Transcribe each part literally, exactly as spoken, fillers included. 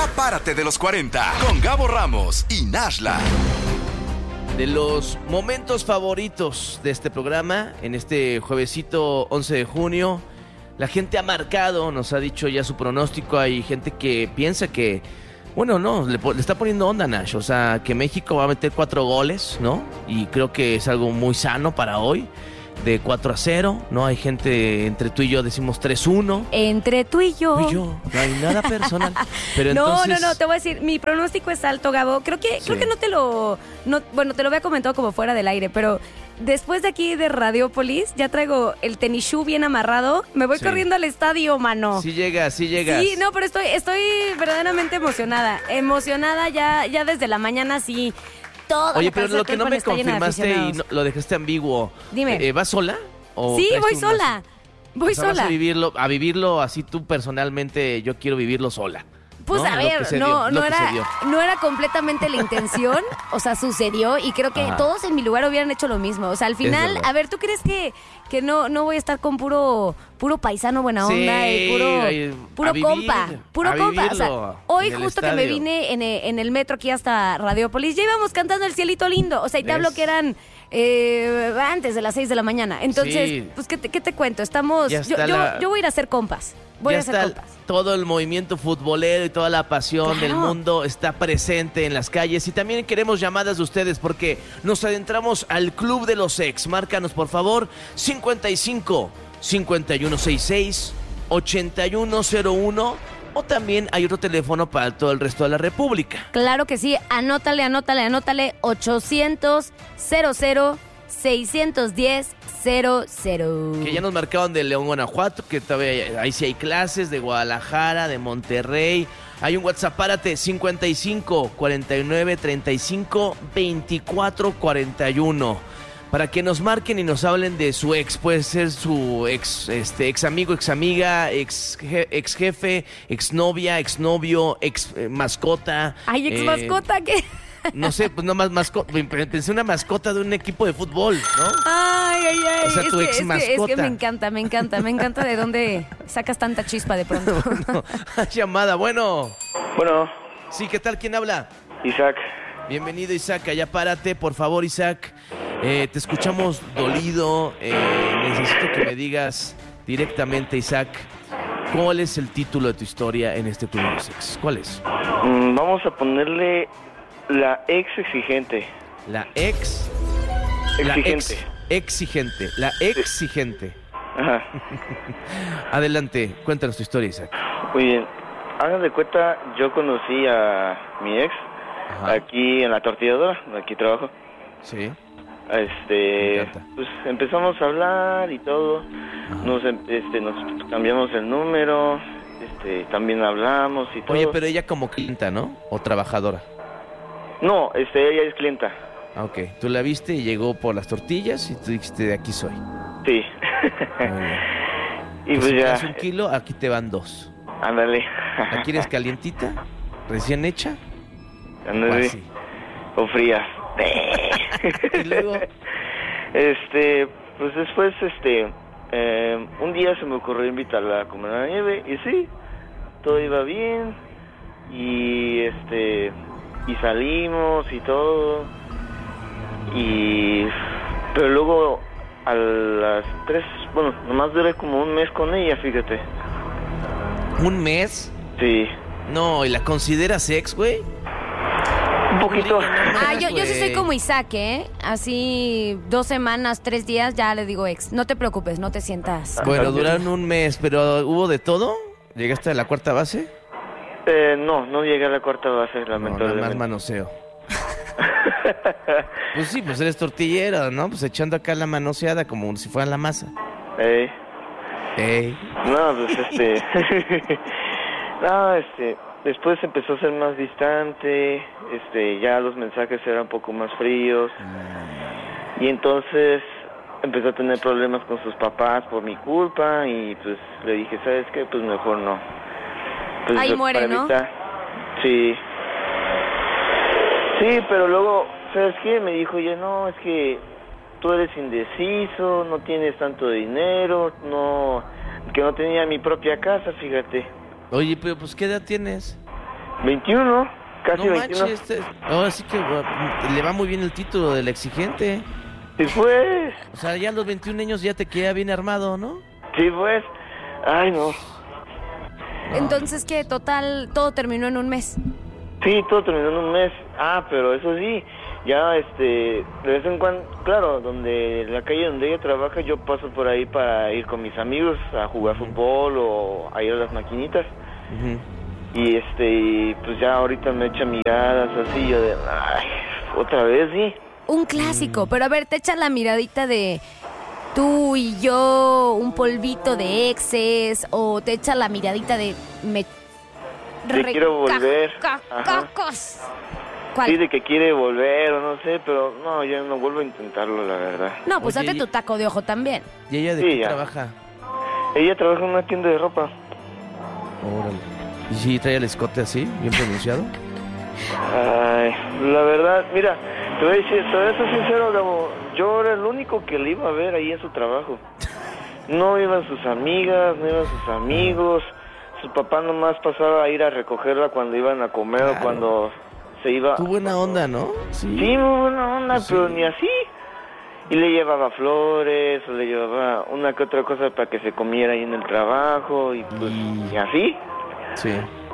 Ya párate de los cuarenta con Gabo Ramos y Nashla. De los momentos favoritos de este programa, en este juevesito once de junio, la gente ha marcado, nos ha dicho ya su pronóstico. Hay gente que piensa que, bueno, no, le, le está poniendo onda a Nash, o sea, que México va a meter cuatro goles, ¿no? Y creo que es algo muy sano para hoy, de cuatro a cero, ¿no? Hay gente, entre tú y yo decimos tres uno. Entre tú y yo. Tú y yo, no hay nada personal. Pero no, entonces... no, no, te voy a decir, mi pronóstico es alto, Gabo. Creo que, sí. creo que no te lo, no, bueno, te lo había comentado como fuera del aire, pero después de aquí de Radiopolis, ya traigo el tenis shoe bien amarrado. Me voy sí. corriendo al estadio, mano. Sí llegas, sí llegas. Sí, no, pero estoy, estoy verdaderamente emocionada. Emocionada ya, ya desde la mañana, sí. Todo. Oye, pero lo que no me confirmaste y no, lo dejaste ambiguo. Dime. Eh, ¿Vas sola? ¿O sí, voy sola. Voy o sea, sola. Vas a vivirlo, a vivirlo así tú personalmente, yo quiero vivirlo sola. Pues ¿no? a ver, no, dio, no, era, no era completamente la intención, o sea, sucedió y creo que Ajá. todos en mi lugar hubieran hecho lo mismo. O sea, al final, a ver, ¿tú crees que, que no, no voy a estar con puro puro paisano buena onda sí, y puro, ay, puro vivir, compa? Puro compa. O sea, hoy justo que me vine en, en el metro aquí hasta Radiopolis, ya íbamos cantando El Cielito Lindo. O sea, y te es. hablo que eran eh, antes de las seis de la mañana. Entonces, sí. pues, ¿qué te, qué te cuento? Estamos, yo, yo, la... yo voy a ir a hacer compas. Voy ya a hacer está compas. Todo el movimiento futbolero y toda la pasión claro. del mundo está presente en las calles y también queremos llamadas de ustedes porque nos adentramos al Club de los Ex. Márcanos por favor cincuenta y cinco, cincuenta y uno sesenta y seis, ochenta y uno cero uno o también hay otro teléfono para todo el resto de la República. Claro que sí, anótale, anótale, anótale ochocientos cero cero seiscientos diez cero cero. Que ya nos marcaban de León, Guanajuato, que todavía ahí sí hay clases, de Guadalajara, de Monterrey. Hay un WhatsApp, párate, cincuenta y cinco, cuarenta y nueve, treinta y cinco, veinticuatro, cuarenta y uno. Para que nos marquen y nos hablen de su ex. Puede ser su ex, este, ex amigo, ex amiga, ex, je, ex jefe, ex novia, ex novio, ex eh, mascota. Ay, ex eh, mascota, ¿qué? No sé, pues nomás mascota. Pensé una mascota de un equipo de fútbol, ¿no? Ay, ay, ay. O sea, es tu que, ex es mascota. Que, es que me encanta, me encanta, me encanta de dónde sacas tanta chispa de pronto. Bueno, llamada, bueno. Bueno. Sí, ¿qué tal? ¿Quién habla? Isaac. Bienvenido, Isaac. Allá párate, por favor, Isaac. Eh, te escuchamos dolido. Eh, necesito que me digas directamente, Isaac, ¿cuál es el título de tu historia en este Club de los Ex? ¿Cuál es? Mm, vamos a ponerle la ex exigente. La ex... Exigente. La ex, exigente. La exigente. Ajá. Adelante, cuéntanos tu historia, Isaac. Muy bien. Hagan de cuenta, yo conocí a mi ex Ajá. aquí en la tortilladora, aquí trabajo. Sí. Este, pues empezamos a hablar y todo. Ajá. Nos este nos cambiamos el número, este también hablamos y todo. Oye, pero ella como clienta, ¿no? O trabajadora. No, este ella es clienta. Ah, ok. Tú la viste y llegó por las tortillas y tú dijiste, de aquí soy. Sí. Y pues, pues si ya un kilo, aquí te van dos. Ándale. ¿La quieres calientita? ¿Recién hecha? Ándale. O, o frías. Y luego este pues después este eh, un día se me ocurrió invitarla a comer la nieve y sí, todo iba bien y este y salimos y todo y pero luego a las tres, bueno, nomás duré como un mes con ella, fíjate. ¿Un mes? Sí. No, ¿y la consideras ex, güey? Un poquito. Ah, yo, yo sí soy como Isaac, ¿eh? Así dos semanas, tres días, ya le digo ex. No te preocupes, no te sientas. Bueno, duraron un mes, pero ¿hubo de todo? ¿Llegaste a la cuarta base? Eh, no, no llegué a la cuarta base, lamentablemente. No, nada más manoseo. Pues sí, pues eres tortillero, ¿no? Pues echando acá la manoseada como si fuera la masa. Ey. Ey. No, pues este... no, este... Después empezó a ser más distante, este, ya los mensajes eran un poco más fríos. Mm. Y entonces empezó a tener problemas con sus papás por mi culpa y pues le dije, ¿sabes qué? Pues mejor no. Pues, ahí muere, ¿no? Evitar... Sí. Sí, pero luego, ¿sabes qué? Me dijo, ya no, es que tú eres indeciso, no tienes tanto dinero, no, que no tenía mi propia casa, fíjate. Oye, pero pues ¿qué edad tienes? veintiuno, casi no veintiuno. manches, este, ahora sí que uh, le va muy bien el título del exigente. Sí, pues. O sea, ya a los veintiún años ya te queda bien armado, ¿no? Sí, pues. Ay, no. Entonces, ¿qué? Total, todo terminó en un mes. Sí, todo terminó en un mes. Ah, pero eso sí, ya este, de vez en cuando, claro, donde la calle donde ella trabaja, yo paso por ahí para ir con mis amigos a jugar fútbol o a ir a las maquinitas. Uh-huh. Y este, y pues ya ahorita me echa miradas así, yo de, ay, otra vez, sí. Un clásico, mm. pero a ver, te echa la miradita de tú y yo, un polvito de exes, o te echa la miradita de me Te Re- quiero volver. Ca- ca- cacos. ¿Cuál? Sí, de que quiere volver o no sé, pero no, ya no vuelvo a intentarlo, la verdad. No, pues Oye, hazte tu taco de ojo también. ¿Y ella de sí, qué ya. trabaja? Ella trabaja en una tienda de ropa. Órale. ¿Y si trae el escote así, bien pronunciado? Ay, la verdad, mira, te voy a decir, te voy a ser sincero, Gabo, yo era el único que le iba a ver ahí en su trabajo. No iban sus amigas, no iban sus amigos. Su papá nomás pasaba a ir a recogerla cuando iban a comer claro. o cuando se iba... Tu buena onda, ¿no? Sí, sí muy buena onda, sí. Pero ni así. Y le llevaba flores, o le llevaba una que otra cosa para que se comiera ahí en el trabajo, y pues, y, y así. Sí.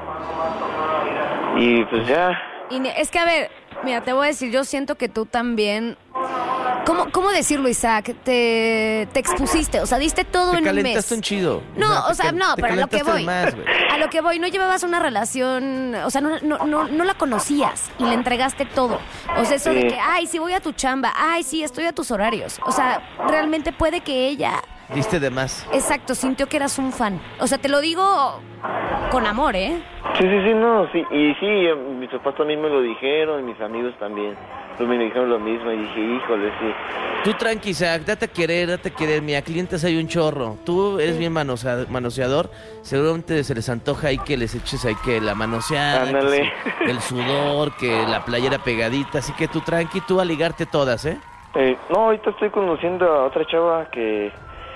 Y pues ya... Y es que, a ver, mira, te voy a decir, yo siento que tú también... ¿Cómo, ¿Cómo decirlo, Isaac? Te, te expusiste, o sea, diste todo te en un mes. Te calentaste un chido. No, o sea, o sea no, pero a lo que voy. Más, a lo que voy, no llevabas una relación, o sea, no, no, no, no la conocías y le entregaste todo. O sea, eso sí. de que, ay, sí voy a tu chamba, ay, sí, estoy a tus horarios. O sea, realmente puede que ella... Diste de más. Exacto, sintió que eras un fan. O sea, te lo digo con amor, ¿eh? Sí, sí, sí, no, sí. Y sí, mis papás también me lo dijeron, y mis amigos también. Pues me dijeron lo mismo y dije, híjole, sí. Tú tranqui, Isaac, date a querer, date a querer. Mira, clientes hay un chorro. Tú eres bien manosea- manoseador. Seguramente se les antoja ahí que les eches ahí que la manoseada, Ándale. Que, el sudor, que la playera pegadita. Así que tú tranqui, tú a ligarte todas, ¿eh? eh no, ahorita estoy conociendo a otra chava que,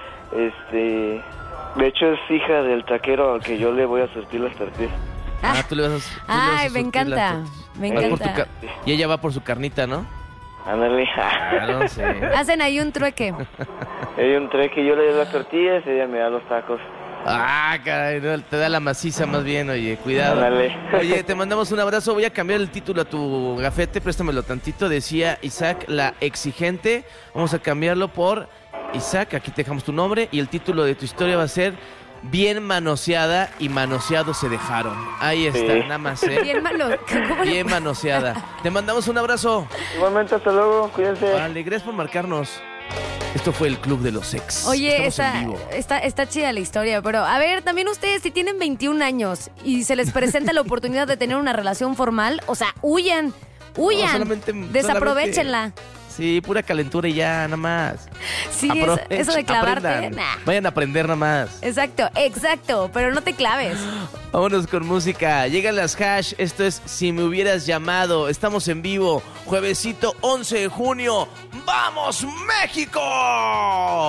este, de hecho es hija del taquero al que yo le voy a surtir las tortillas. Ah, tú le vas a, tú Ay, le vas a me encanta, me encanta. Car- y ella va por su carnita, ¿no? Ándale. Claro, sí. Hacen ahí un trueque. Hay un trueque, yo le doy las tortillas y ella me da los tacos. Ah, caray, no, te da la maciza más bien, oye, cuidado. Ándale. Oye, te mandamos un abrazo, voy a cambiar el título a tu gafete, préstamelo tantito, decía Isaac, la exigente, vamos a cambiarlo por Isaac, aquí te dejamos tu nombre y el título de tu historia va a ser Bien manoseada y manoseados se dejaron. Ahí está, sí. Nada más, ¿eh? Bien, mano... Bien manoseada. Te mandamos un abrazo. Igualmente, hasta luego, cuídense. Vale, gracias por marcarnos. Esto fue el Club de los Ex. Oye, está, está, está chida la historia, pero a ver, también ustedes si tienen veintiún años y se les presenta la oportunidad de tener una relación formal, o sea, huyan, huyan, no, solamente, desaprovechenla. Solamente... Sí, pura calentura y ya, nada más. Sí, eso, eso de clavarte. Nah. Vayan a aprender nada más. Exacto, exacto, pero no te claves. Vámonos con música. Llegan las Hash. Esto es Si me hubieras llamado. Estamos en vivo. Juevesito once de junio. ¡Vamos, México!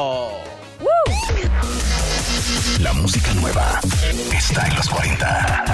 ¡Woo! La música nueva está en los cuarenta.